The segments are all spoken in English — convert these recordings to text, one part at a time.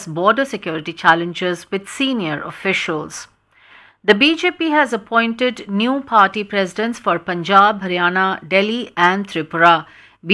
discuss border security challenges with senior officials. The BJP has appointed new party presidents for Punjab, Haryana, Delhi, and Tripura.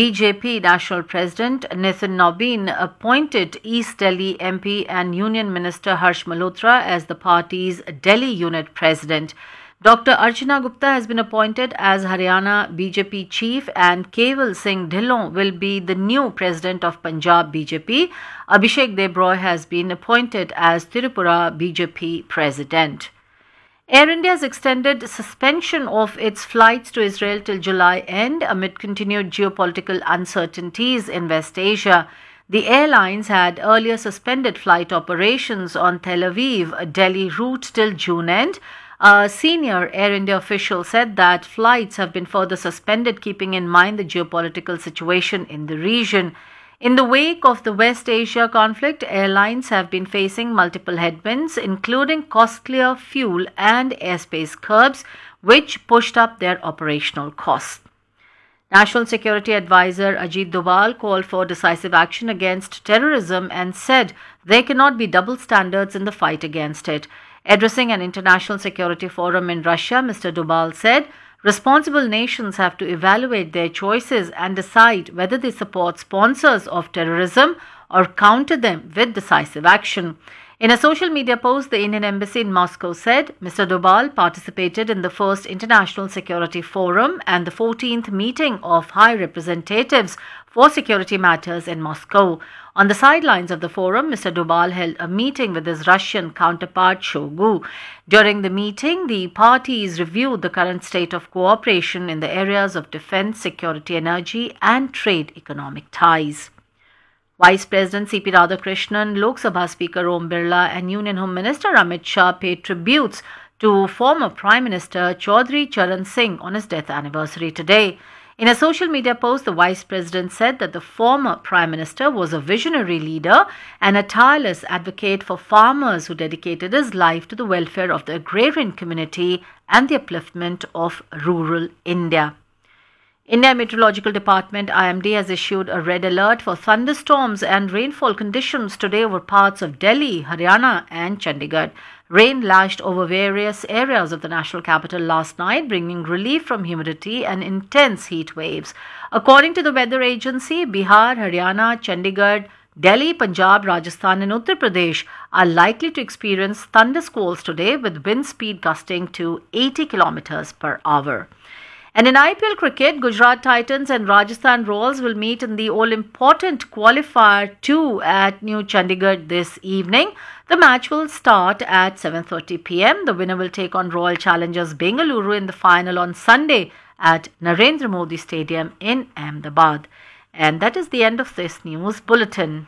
BJP National President Nitin Nobin appointed East Delhi MP and Union Minister Harsh Malhotra as the party's Delhi unit president. Dr. Archana Gupta has been appointed as Haryana BJP chief and Keval Singh Dhillon will be the new president of Punjab BJP. Abhishek Deb Roy has been appointed as Tripura BJP president. Air India has extended suspension of its flights to Israel till July end amid continued geopolitical uncertainties in West Asia. The airlines had earlier suspended flight operations on Tel Aviv-Delhi route till June end. A senior Air India official said that flights have been further suspended, keeping in mind the geopolitical situation in the region. In the wake of the West Asia conflict, airlines have been facing multiple headwinds, including costlier fuel and airspace curbs, which pushed up their operational costs. National Security Advisor Ajit Doval called for decisive action against terrorism and said there cannot be double standards in the fight against it. Addressing an international security forum in Russia, Mr. Doval said, responsible nations have to evaluate their choices and decide whether they support sponsors of terrorism or counter them with decisive action. In a social media post, the Indian Embassy in Moscow said Mr. Doval participated in the first International Security Forum and the 14th meeting of High Representatives for Security Matters in Moscow. On the sidelines of the forum, Mr. Doval held a meeting with his Russian counterpart Shoigu. During the meeting, the parties reviewed the current state of cooperation in the areas of defense, security, energy, and trade economic ties. Vice President C.P. Radhakrishnan, Lok Sabha Speaker Om Birla, and Union Home Minister Amit Shah paid tributes to former Prime Minister Chaudhry Charan Singh on his death anniversary today. In a social media post, the Vice President said that the former Prime Minister was a visionary leader and a tireless advocate for farmers who dedicated his life to the welfare of the agrarian community and the upliftment of rural India. India Meteorological Department IMD has issued a red alert for thunderstorms and rainfall conditions today over parts of Delhi, Haryana and Chandigarh. Rain lashed over various areas of the national capital last night, bringing relief from humidity and intense heat waves. According to the weather agency, Bihar, Haryana, Chandigarh, Delhi, Punjab, Rajasthan and Uttar Pradesh are likely to experience thunder squalls today with wind speed gusting to 80 km per hour. And in IPL cricket, Gujarat Titans and Rajasthan Royals will meet in the all-important Qualifier 2 at New Chandigarh this evening. The match will start at 7:30 p.m. The winner will take on Royal Challengers Bengaluru in the final on Sunday at Narendra Modi Stadium in Ahmedabad. And that is the end of this news bulletin.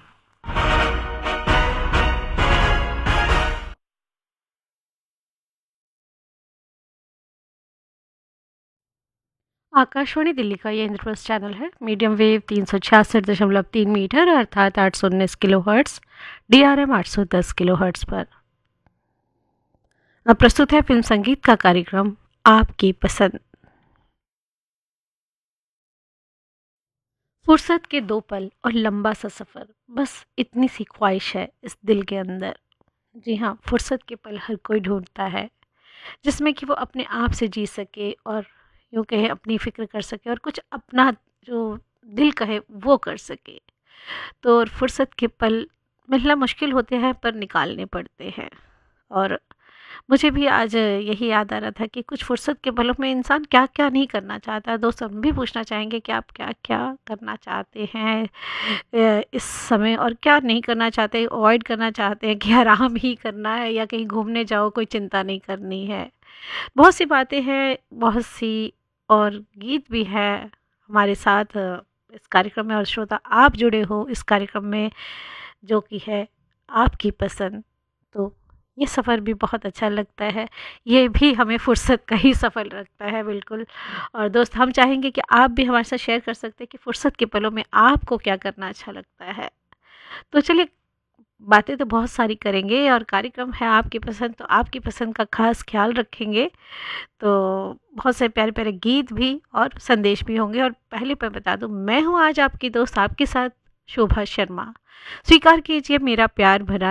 Akashvani Delhi का ये Indraprastha channel है। Medium wave 366.3 metre अर्थात 819 kilo hertz, DRM 810 kilo hertz पर। अब प्रस्तुत है film संगीत का कार्यक्रम आपकी पसंद। फुर्सत के 2 पल और लंबा सा सफ़र, बस इतनी सी ख्वाहिश है इस दिल के अंदर। जी हाँ, फुर्सत के पल हर कोई ढूंढता है जिसमें कि वो अपने आप से जी सके और यूँ कहे अपनी फ़िक्र कर सके और कुछ अपना जो दिल कहे वो कर सके। तो फुर्सत के पल मिलना मुश्किल होते हैं पर निकालने पड़ते हैं। और मुझे भी आज यही याद आ रहा था कि कुछ फुर्सत के पलों में इंसान क्या क्या नहीं करना चाहता। दोस्त हम भी पूछना चाहेंगे कि आप क्या क्या करना चाहते हैं इस समय और क्या नहीं करना चाहते, अवॉइड करना चाहते हैं कि आराम ही करना है या कहीं घूमने जाओ, कोई चिंता नहीं करनी है। बहुत सी बातें हैं, बहुत सी और गीत भी है हमारे साथ इस कार्यक्रम में। और श्रोता आप जुड़े हो इस कार्यक्रम में जो कि है आपकी पसंद, तो ये सफ़र भी बहुत अच्छा लगता है। ये भी हमें फुर्सत का ही सफ़र लगता है बिल्कुल। और दोस्त हम चाहेंगे कि आप भी हमारे साथ शेयर कर सकते हैं कि फुर्सत के पलों में आपको क्या करना अच्छा लगता है। तो चलिए, बातें तो बहुत सारी करेंगे और कार्यक्रम है आपकी पसंद, तो आपकी पसंद का खास ख्याल रखेंगे। तो बहुत से प्यारे प्यारे गीत भी और संदेश भी होंगे। और पहले मैं बता दूं, मैं हूं आज आपकी दोस्त, आपके साथ शोभा शर्मा। स्वीकार कीजिए मेरा प्यार भरा